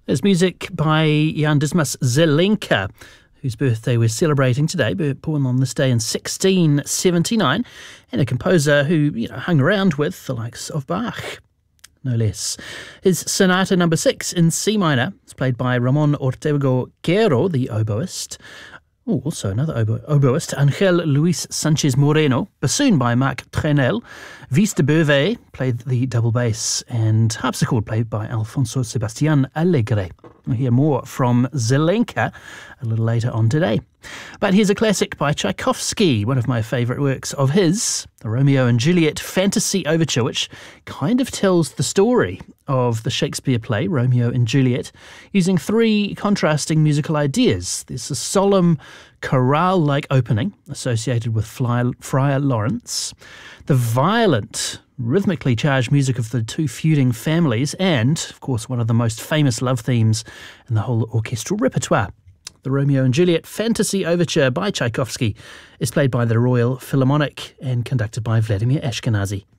There's music by Jan Dismas Zelenka, whose birthday we're celebrating today, born on this day in 1679, and a composer who hung around with the likes of Bach, no less. His Sonata No. 6 in C minor is played by Ramon Ortego Quero, the oboist. Oh, also another oboist, Angel Luis Sanchez Moreno, bassoon by Marc Trenel, Vis de Beauvais played the double bass, and harpsichord played by Alfonso Sebastián Alegre. We'll hear more from Zelenka a little later on today. But here's a classic by Tchaikovsky, one of my favourite works of his, the Romeo and Juliet Fantasy Overture, which kind of tells the story of the Shakespeare play, Romeo and Juliet, using three contrasting musical ideas. There's a solemn chorale-like opening associated with Friar Lawrence, the violent, rhythmically charged music of the two feuding families, and, of course, one of the most famous love themes in the whole orchestral repertoire. The Romeo and Juliet Fantasy Overture by Tchaikovsky is played by the Royal Philharmonic and conducted by Vladimir Ashkenazy.